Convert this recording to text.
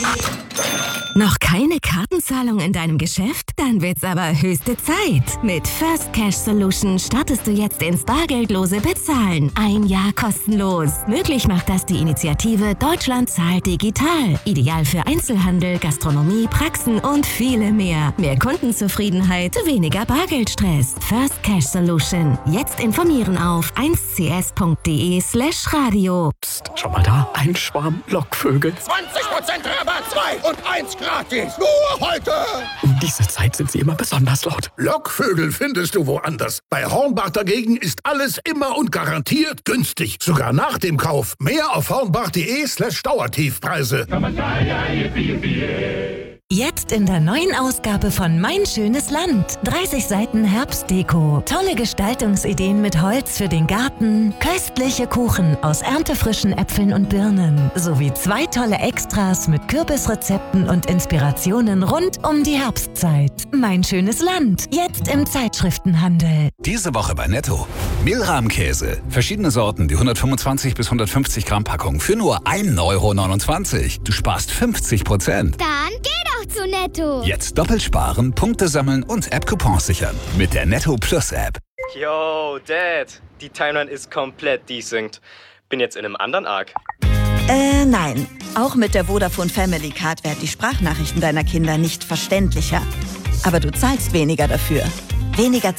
Noch keine Kartenzahlung in deinem Geschäft? Dann wird's aber höchste Zeit. Mit First Cash Solution startest du jetzt ins bargeldlose Bezahlen. 1 Jahr kostenlos. Möglich macht das die Initiative Deutschland zahlt digital. Ideal für Einzelhandel, Gastronomie, Praxen und viele mehr. Mehr Kundenzufriedenheit, weniger Bargeldstress. First Cash Solution. Jetzt informieren auf 1cs.de/radio. Psst, schau mal da. Ein Schwarm Lockvögel. 20% Rabatt, 2 und 1 gratis. Nur heute. Um diese Zeit sind sie immer besonders laut. Lockvögel findest du woanders. Bei Hornbach dagegen ist alles immer und garantiert günstig. Sogar nach dem Kauf. Mehr auf hornbach.de/Dauertiefpreise. Jetzt in der neuen Ausgabe von Mein schönes Land. 30 Seiten Herbstdeko. Tolle Gestaltungsideen mit Holz für den Garten. Köstliche Kuchen aus erntefrischen Äpfeln und Birnen. Sowie 2 tolle Extras mit Kürbisrezepten und Inspirationen rund um die Herbstzeit. Mein schönes Land. Jetzt im Zeitschriftenhandel. Diese Woche bei Netto. Mehlrahmkäse. Verschiedene Sorten, die 125 bis 150 Gramm Packung für nur 1,29 €. Du sparst 50%. Dann geh doch zu Netto. Jetzt doppelt sparen, Punkte sammeln und App-Coupons sichern. Mit der Netto Plus App. Yo, Dad. Die Timeline ist komplett desynced. Bin jetzt in einem anderen Arc. Nein. Auch mit der Vodafone Family Card werden die Sprachnachrichten deiner Kinder nicht verständlicher. Aber du zahlst weniger dafür. Weniger